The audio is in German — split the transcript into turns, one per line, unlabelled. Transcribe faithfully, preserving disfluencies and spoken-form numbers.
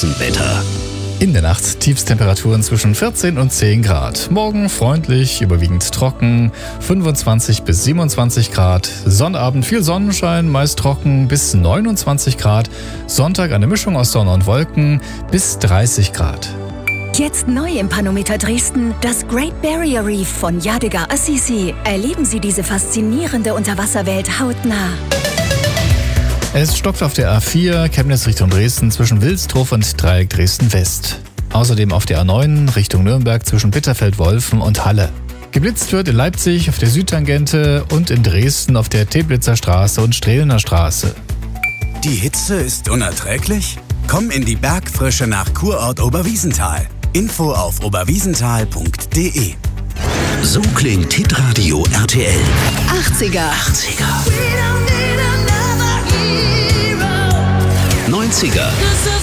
Straßenwetter.
In der Nacht Tiefstemperaturen zwischen vierzehn und zehn Grad. Morgen freundlich, überwiegend trocken, fünfundzwanzig bis siebenundzwanzig Grad. Sonnabend viel Sonnenschein, meist trocken bis neunundzwanzig Grad. Sonntag eine Mischung aus Sonne und Wolken bis dreißig Grad.
Jetzt neu im Panometer Dresden, das Great Barrier Reef von Yadigar Assisi. Erleben Sie diese faszinierende Unterwasserwelt hautnah.
Es stockt auf der A vier Chemnitz Richtung Dresden zwischen Wilsdruff und Dreieck Dresden-West. Außerdem auf der A neun Richtung Nürnberg zwischen Bitterfeld-Wolfen und Halle. Geblitzt wird in Leipzig auf der Südtangente und in Dresden auf der Teplitzer Straße und Strehlener Straße.
Die Hitze ist unerträglich? Komm in die Bergfrische nach Kurort Oberwiesenthal. Info auf oberwiesenthal punkt de.
So klingt Hitradio R T L.
achtziger.
achtziger. neunziger.